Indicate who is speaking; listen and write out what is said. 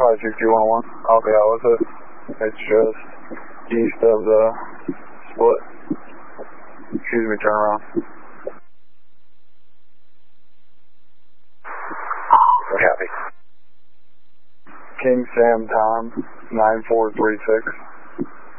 Speaker 1: 56211. I'll be out with it. It's just east of the split. Excuse me, turn around.
Speaker 2: Copy.
Speaker 1: King Sam Tom, 9436.